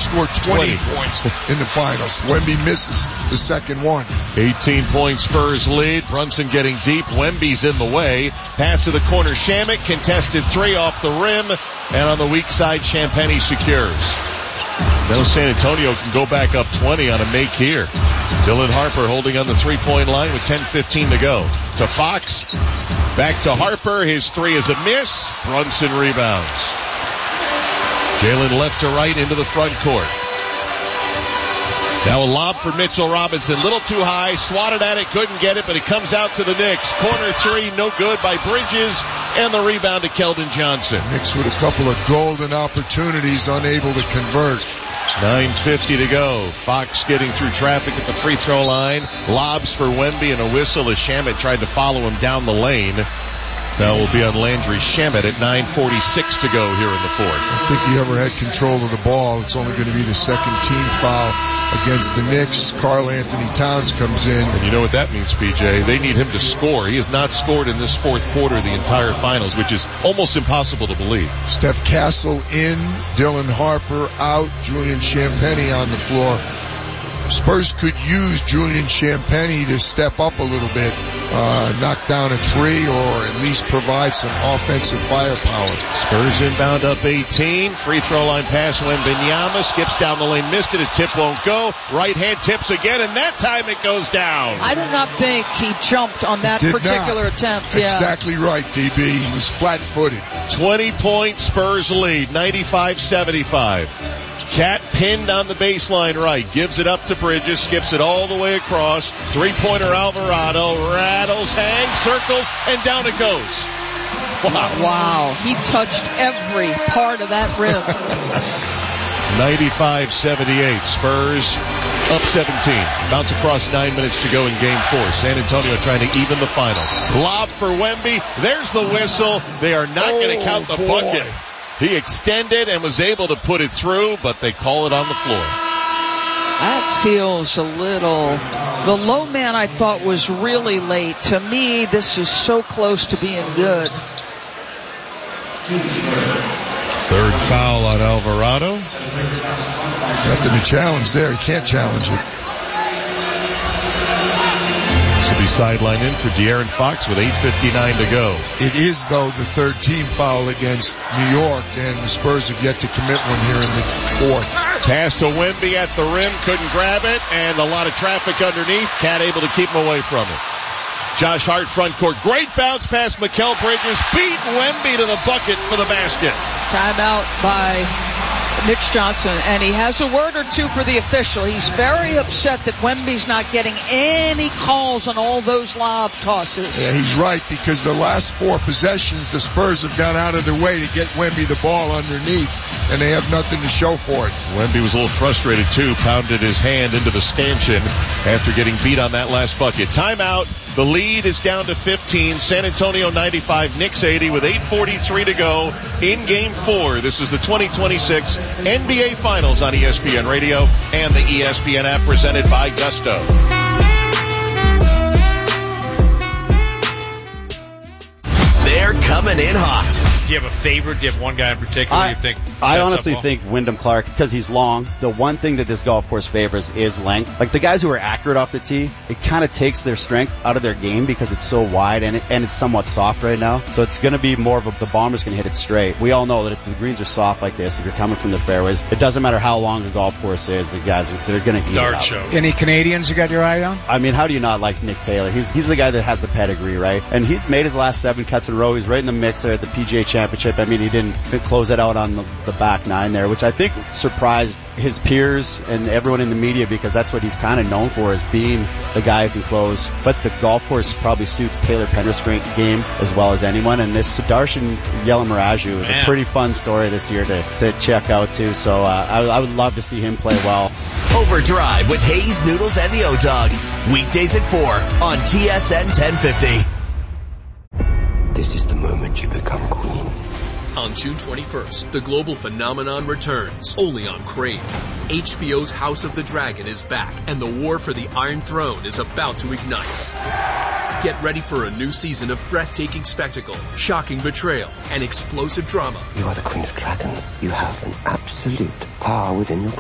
scored 20 points in the finals. Wemby misses the second one. 18-point Spurs lead. Brunson getting deep. Wemby's in the way. Pass to the corner. Shamet contested three off the rim. And on the weak side, Champagnie secures. Now San Antonio can go back up 20 on a make here. Dylan Harper holding on the three-point line with 10:15 to go. To Fox. Back to Harper. His three is a miss. Brunson rebounds. Jalen left to right into the front court. Now a lob for Mitchell Robinson. Little too high. Swatted at it. Couldn't get it, but it comes out to the Knicks. Corner three. No good by Bridges. And the rebound to Keldon Johnson. Knicks with a couple of golden opportunities, unable to convert. 9:50 to go. Fox getting through traffic at the free throw line. Lobs for Wemby and a whistle as Shamet tried to follow him down the lane. Foul will be on Landry Shamet at 9:46 to go here in the fourth. I think he ever had control of the ball. It's only going to be the second team foul against the Knicks. Karl Anthony Towns comes in. And you know what that means, PJ. They need him to score. He has not scored in this fourth quarter the entire finals, which is almost impossible to believe. Steph Castle in, Dylan Harper out, Julian Champagnie on the floor. Spurs could use Julian Champagnie to step up a little bit, knock down a three, or at least provide some offensive firepower. Spurs inbound up 18. Free throw line pass Wembanyama. Skips down the lane, missed it. His tip won't go. Right hand tips again, and that time it goes down. I do not think he jumped on that particular attempt. Yeah. Exactly right, DB. He was flat-footed. 20-point Spurs lead, 95-75. Cat pinned on the baseline right. Gives it up to Bridges. Skips it all the way across. Three-pointer Alvarado. Rattles, hangs, circles, and down it goes. Wow. He touched every part of that rim. 95-78. Spurs up 17. Bounce across 9 minutes to go in game four. San Antonio trying to even the final. Lob for Wemby. There's the whistle. They are not going to count the bucket. He extended and was able to put it through, but they call it on the floor. That feels a little... The low man I thought was really late. To me, this is so close to being good. Third foul on Alvarado. Nothing to challenge there. He can't challenge it. This will be sidelined in for De'Aaron Fox with 8:59 to go. It is, though, the third team foul against New York, and the Spurs have yet to commit one here in the fourth. Pass to Wemby at the rim, couldn't grab it, and a lot of traffic underneath. Cat able to keep him away from it. Josh Hart front court. Great bounce pass. Mikal Bridges beat Wemby to the bucket for the basket. Timeout by Mitch Johnson, and he has a word or two for the official. He's very upset that Wemby's not getting any calls on all those lob tosses. Yeah, he's right, because the last four possessions, the Spurs have gone out of their way to get Wemby the ball underneath, and they have nothing to show for it. Wemby was a little frustrated, too. Pounded his hand into the stanchion after getting beat on that last bucket. Timeout. The lead is down to 15. San Antonio 95, Knicks 80 with 8:43 to go in Game 4. This is the 2026 NBA Finals on ESPN Radio and the ESPN app presented by Gusto. They're coming in hot. Do you have a favorite? Do you have one guy in particular you think? I honestly think Wyndham Clark, because he's long. The one thing that this golf course favors is length. Like the guys who are accurate off the tee, it kind of takes their strength out of their game because it's so wide and it's somewhat soft right now. So it's going to be more of the bomber's going to hit it straight. We all know that if the greens are soft like this, if you're coming from the fairways, it doesn't matter how long the golf course is. The guys, they're going to eat Dart it up. show. Any Canadians you got your eye on? I mean, how do you not like Nick Taylor? He's the guy that has the pedigree, right? And he's made his last 7 cuts in a row. He's right in the mix there at the PGA Championship. I mean, he didn't close it out on the back 9 there, which I think surprised his peers and everyone in the media, because that's what he's kind of known for, is being the guy who can close. But the golf course probably suits Taylor Pendergrass' game as well as anyone. And this Sudarshan Yelamaraju is a pretty fun story this year to check out too. So I would love to see him play well. Overdrive with Hayes, Noodles, and the O-Dog. Weekdays at 4 on TSN 1050. This is the moment you become queen. On June 21st, the global phenomenon returns, only on Crave. HBO's House of the Dragon is back, and the war for the Iron Throne is about to ignite. Get ready for a new season of breathtaking spectacle, shocking betrayal, and explosive drama. You are the Queen of Dragons. You have an absolute power within your